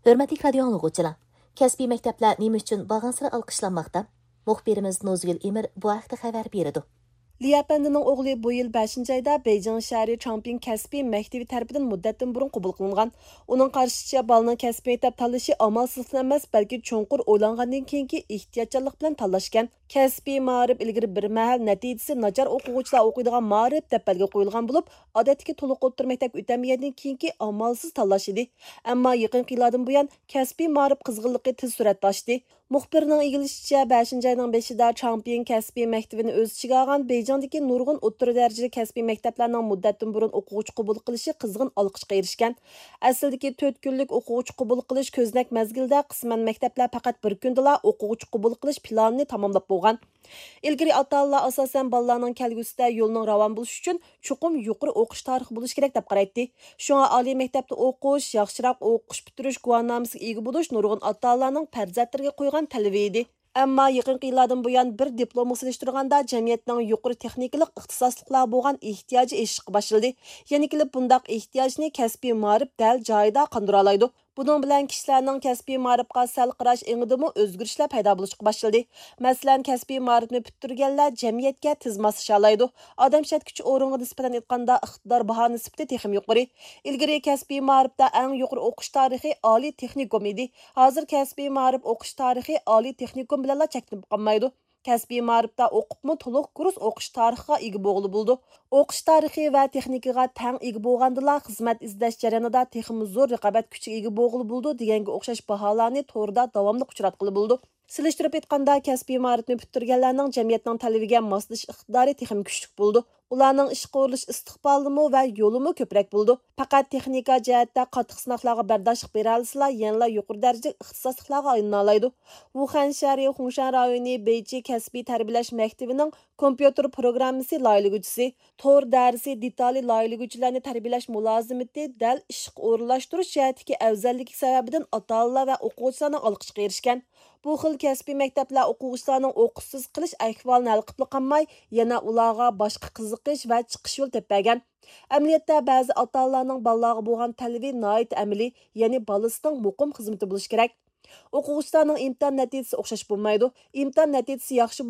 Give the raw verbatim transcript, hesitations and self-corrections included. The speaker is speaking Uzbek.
Hörmətli radio anlıqçılar, kəsbi məktəblər nima üçün bağınsıra alqışlanmaqda? Muxbirimiz Nozgül Emir bu haqda xəbər berdi. Liyapendining o'g'li bu yil beshinchi oyda Beijing shahri Changping kasbiy maktabi tarafidan muddatdan burun qabul qilingan. Uning qarshishicha bolaning kasbiy maktab tanlashi amalsizlikdan emas, balki cho'nqur o'ylangandan keyingi ehtiyotchanlik bilan tanlashgan. Kasbiy ma'rif ilgari bir mahal natijasi nachar o'quvchilar o'qiydigan ma'rif deb belgi qo'yilgan bo'lib, odatdagi to'liq o'rta maktabga o'tamagandan keyingi amalsiz tanlash edi. Ammo yaqin yillardan buyon kasbiy ma'rif qizg'inligi tez suratda oshdi. Muxbirning egilishicha beshinchi oyning beshida Changping kasbiy maktabini o'z ichiga olgan Beijingdagi nurg'un o'rta darajali kasbiy maktablarning muddatdan burun o'quvchi qabul qilishi qizg'in olqishga erishgan. Aslidagi to'rt kunlik o'quvchi qabul qilish ko'znak mazgilda qisman maktablar faqat bir kundala o'quvchi qabul qilish planini tamomlab bo'lgan. Ilgari ota-onalar asosan bolalarning kelgusida yo'lning ravon bo'lishi uchun chuqur yuqori o'qish tarixi bo'lishi kerak deb qaraydi. Shunga oliy maktabda o'qish, yaxshiroq o'qish bitirish guvohnomasiga ega bo'lish nurg'un ota-onalarning farzandlariga qo'ygan talabi edi. Ammo yaqin yillardan buyon bir diplom solishtirganda jamiyatning yuqori texnikalik ixtisosliklar bo'lgan ehtiyoji eshishga boshladi. Yana kelib bundaq ehtiyojni kasbiy ma'rif dal joyida qondira oladi. Bunun bilan kishilarning kasbiy ma'rifga sal qarash engidimi o'zgarishlar paydo bo'lishga boshladi. Masalan, kasbiy ma'rifni bitirganlar jamiyatga tez moslasha oladi. Odam shatkuchi o'ringa nisbatan aytganda iqtidor baho nisbati texim yuqori. Ilgari kasbiy ma'rifda eng yuqori o'qish tarixi oliy texnikum edi. Hozir kasbiy ma'rif o'qish tarixi oliy texnikum bilan cheklanib qolmaydi. Kasbiy ma'rifda o'qibmi to'liq kurs o'qish tarixiga ega bo'lg'ili bo'ldi. O'qish tarixi va texnikaga tang ega bo'lgandilar xizmat izlash jarayonida texmi zo'r raqobat kuchiga ega bo'lg'ili bo'ldi deganga o'xshash baholarni to'g'rida davomli uchratqili bo'ldi. Silishtirib aytganda kasbiy ma'rifni bitirganlarning jamiyatning talabiga moslash iqtidori texmi kuchli bo'ldi. Ularning ishga o'rilish istiqbolimi va yo'limi ko'proq bo'ldi. Faqat texnika jihatda qattiq sinoqlarga bardoshlik bera olsalar, yanada yuqori darajada ixtisosliklarga aylana oladi. Wuhan shahri Hunshan rayoni Beichi kasbiy tarbiyalash maktabining kompyuter programmasi loyihalaguvchisi, to'r darsi detali loyihalaguvchilarni tarbiyalash mulozimati dal ishga o'rinlashtirish jihatdagi afzalligi sababidan ota-onalar va o'quvchilarning olqishiga erishgan. Bu xil kasbiy maktablar o'quvchilarning o'qishsiz qilish ahvolini hal qilib qolmay, yana ularga boshqa qiziqish va chiqish yo'l topmagan. Amaliyotda ba'zi ota-onalarning bolalarga bo'lgan talabi noit amaliy, ya'ni bolasining muqim xizmati bo'lishi kerak. O'quvchilarning imtihon natijasi o'xshash bo'lmaydi. Imtihon natijasi yaxshi